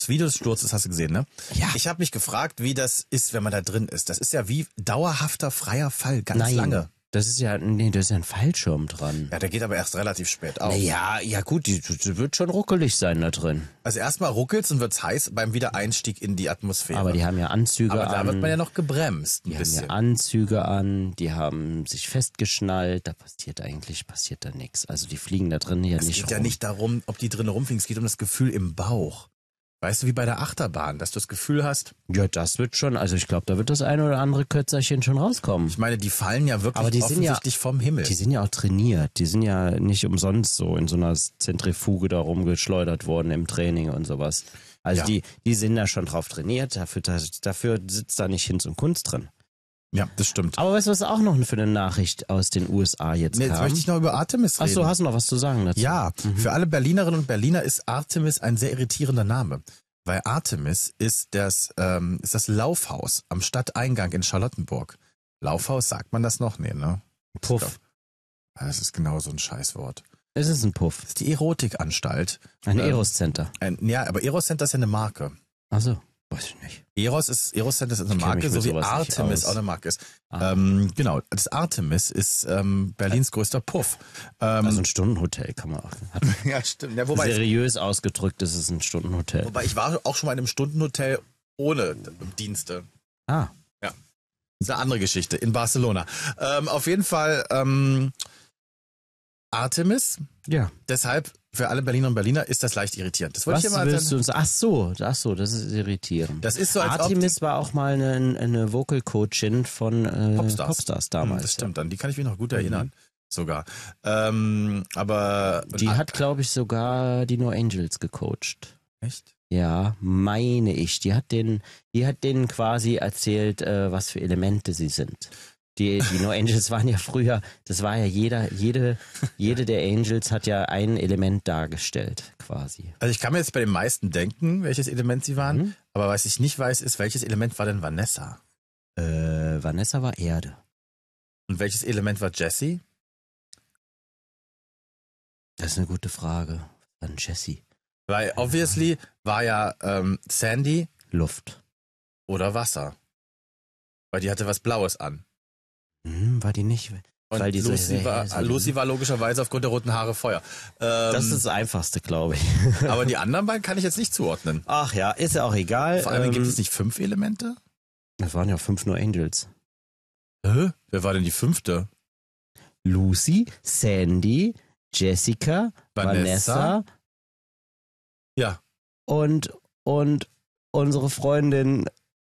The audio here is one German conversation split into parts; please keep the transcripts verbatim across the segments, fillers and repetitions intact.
Das Video des Sturzes hast du gesehen, ne? Ja. Ich habe mich gefragt, wie das ist, wenn man da drin ist. Das ist ja wie dauerhafter freier Fall, ganz Nein, lange. Das ist ja, nee, da ist ja ein Fallschirm dran. Ja, der geht aber erst relativ spät auf. Ja, ja gut, die, die wird schon ruckelig sein da drin. Also erstmal ruckelt's und wird's heiß beim Wiedereinstieg in die Atmosphäre. Aber die haben ja Anzüge aber an. da wird man ja noch gebremst ein die bisschen. haben ja Anzüge an, die haben sich festgeschnallt, da passiert eigentlich, passiert da nichts. Also die fliegen da drin ja es nicht geht rum. ja nicht darum, ob die drin rumfliegen, es geht um das Gefühl im Bauch. Weißt du, wie bei der Achterbahn, dass du das Gefühl hast, Ja, das wird schon, also ich glaube, da wird das eine oder andere Kötzerchen schon rauskommen. ich meine, die fallen ja wirklich Aber die sind ja- offensichtlich vom Himmel. Die sind ja auch trainiert, die sind ja nicht umsonst so in so einer Zentrifuge da rumgeschleudert worden im Training und sowas. Also Ja. die, die sind da schon drauf trainiert, dafür, dafür sitzt da nicht Hinz und Kunst drin. Ja, das stimmt. Aber weißt du, was auch noch für eine Nachricht aus den U S A jetzt Nee, jetzt kam? möchte ich noch über Artemis reden. Achso, hast du noch was zu sagen dazu? Ja, für alle Berlinerinnen und Berliner ist Artemis ein sehr irritierender Name. Weil Artemis ist das, ähm, ist das Laufhaus am Stadteingang in Charlottenburg. Laufhaus, sagt man das noch? Nee, ne? Puff. Das ist genau so ein Scheißwort. Es ist ein Puff. Das ist die Erotikanstalt. Ein Ähm, Eros Center. Ein, ja, aber Eros Center ist ja eine Marke. Achso, weiß ich nicht. Eros ist, Eros Center ist eine Ich kenn Marke, mich so mit wie sowas nicht Artemis aus. auch eine Marke ist. Ah. Ähm, genau, das Artemis ist ähm, Berlins größter Puff. Ähm, Also ein Stundenhotel kann man auch. Hat ja, stimmt. Ja, wobei, seriös ausgedrückt ist es ein Stundenhotel. wobei ich war auch schon mal in einem Stundenhotel ohne Dienste. Ah, Das ist eine andere Geschichte in Barcelona. Ähm, auf jeden Fall ähm, Artemis. ja. Deshalb für alle Berlinerinnen und Berliner ist das leicht irritierend. Das wollte Was ich dir mal willst du erzählen. uns? Ach so, ach so, das ist irritierend. Das ist so, als ob Artemis war auch mal eine, eine Vocal Coachin von äh, Popstars. Popstars die, damals. das stimmt, an die kann ich mich noch gut erinnern. Sogar. Ähm, aber Ja. Die hat, glaube ich, sogar die No Angels gecoacht. echt? Ja, meine ich. Die hat den, die hat denen quasi erzählt, äh, was für Elemente sie sind. Die, die No Angels waren ja früher, das war ja jeder, jede, jede der Angels hat ja ein Element dargestellt, quasi. Also ich kann mir jetzt bei den meisten denken, welches Element sie waren, Mhm. aber was ich nicht weiß, ist, welches Element war denn Vanessa? Äh, Vanessa war Erde. Und welches Element war Jessie? Das ist eine gute Frage. Dann Jessie. Weil obviously war ja ähm, Sandy Luft. oder Wasser. Weil die hatte was Blaues an. Hm, war die nicht? Und Weil die so- Lucy, war, so- Lucy war logischerweise aufgrund der roten Haare Feuer. Ähm, Das ist das Einfachste, glaube ich. aber die anderen beiden kann ich jetzt nicht zuordnen. Ach ja, ist ja auch egal. Vor allem Ähm, gibt es nicht fünf Elemente? Das waren ja fünf No Angels. Hä? Wer war denn die fünfte? Lucy, Sandy, Jessica, Vanessa. Vanessa, Ja. und, und unsere Freundin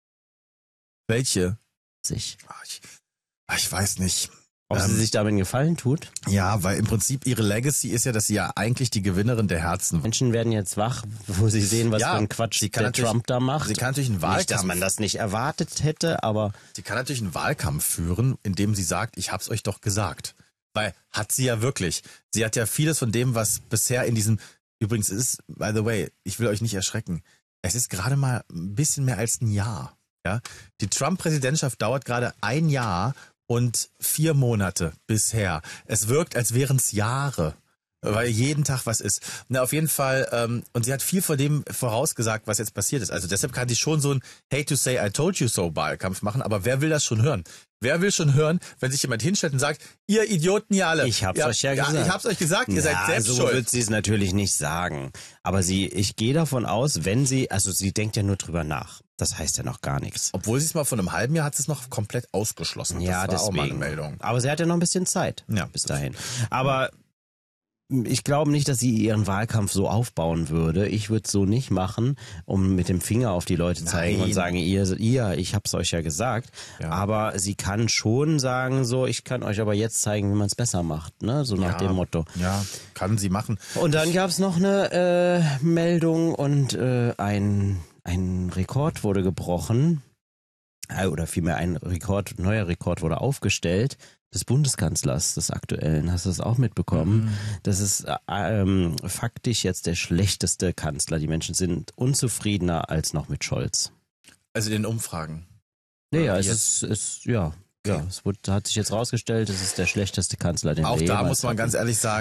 Welche? sich. Ah, Ich, ah, ich weiß nicht. Ob Ähm, sie sich damit einen Gefallen tut? Ja, weil im Prinzip ihre Legacy ist ja, dass sie ja eigentlich die Gewinnerin der Herzen war. Menschen werden jetzt wach, wo sie sehen, was Ja, für ein Quatsch sie kann der natürlich- Trump da macht. Sie kann natürlich einen Nicht, dass Wahlkampf, man das nicht erwartet hätte, aber sie kann natürlich einen Wahlkampf führen, indem sie sagt, ich hab's euch doch gesagt. Weil hat sie ja wirklich. Sie hat ja vieles von dem, was bisher in diesem, übrigens ist, by the way, ich will euch nicht erschrecken. Es ist gerade mal ein bisschen mehr als ein Jahr. Ja, die Trump-Präsidentschaft dauert gerade ein Jahr und vier Monate bisher. Es wirkt, als wären es Jahre, weil jeden Tag was ist. Na, auf jeden Fall, ähm, und sie hat viel vor dem vorausgesagt, was jetzt passiert ist. Also deshalb kann sie schon so ein Hate to say I told you so Wahlkampf machen, aber wer will das schon hören? Wer will schon hören, wenn sich jemand hinstellt und sagt, ihr Idioten ihr alle. Ich hab's euch ja gesagt. Ich hab's euch gesagt, ihr seid ja, selbst so schuld. wird sie es natürlich nicht sagen. Aber sie, ich gehe davon aus, wenn sie, also sie denkt ja nur drüber nach. Das heißt ja noch gar nichts. Obwohl sie es mal vor einem halben Jahr hat sie es noch komplett ausgeschlossen. Ja, das war auch mal eine deswegen. Meldung. Aber sie hat ja noch ein bisschen Zeit Ja. bis dahin. Aber ich glaube nicht, dass sie ihren Wahlkampf so aufbauen würde. Ich würde es so nicht machen, um mit dem Finger auf die Leute zeigen Nein. und sagen, ihr, ihr, ich hab's euch ja gesagt. Ja. Aber sie kann schon sagen, so, ich kann euch aber jetzt zeigen, wie man es besser macht, ne? So nach Ja. dem Motto. Ja, kann sie machen. Und dann gab's noch eine äh, Meldung und äh, ein, ein Rekord wurde gebrochen. Äh, Oder vielmehr ein Rekord, neuer Rekord wurde aufgestellt des Bundeskanzlers, des aktuellen. Hast du das auch mitbekommen? Mhm. Das ist äh, ähm, faktisch jetzt der schlechteste Kanzler. Die Menschen sind unzufriedener als noch mit Scholz. Also in den Umfragen. Nee, ja, Oder es wie ist, ist ja, ja, es wurde, hat sich jetzt rausgestellt, es ist der schlechteste Kanzler, den Auch wir da jemals muss man hatten. ganz ehrlich sagen,